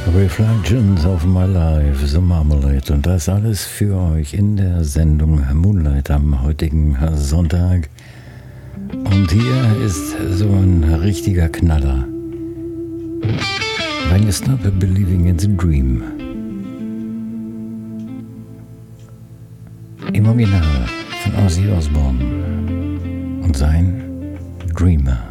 Reflections of My Life, The Marmalade. Und das alles für euch in der Sendung Moonlight am heutigen Sonntag. Und hier ist so ein richtiger Knaller. When You Stop Believing in the Dream. Im Original von Ozzy Osbourne und sein Dreamer.